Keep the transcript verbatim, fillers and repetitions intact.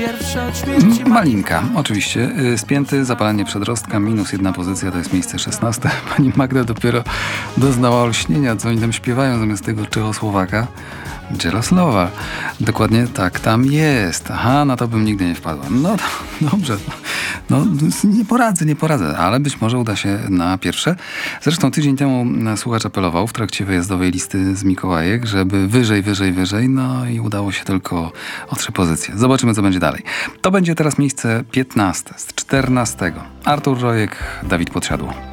pierwsze od śmierci. Malinka, oczywiście. Y, Spięty, zapalenie przedrostka, minus jedna pozycja, to jest miejsce szesnaste. Pani Magda dopiero doznała olśnienia, co oni tam śpiewają zamiast tego Czechosłowaka. Jarosława. Dokładnie tak tam jest. Aha, na to bym nigdy nie wpadła. No to, dobrze. No, nie poradzę, nie poradzę, ale być może uda się na pierwsze. Zresztą tydzień temu słuchacz apelował w trakcie wyjazdowej listy z Mikołajek, żeby wyżej, wyżej, wyżej. No i udało się tylko o trzy pozycje. Zobaczymy, co będzie dalej. To będzie teraz miejsce piętnaste z czternastego. Artur Rojek, Dawid Podsiadło.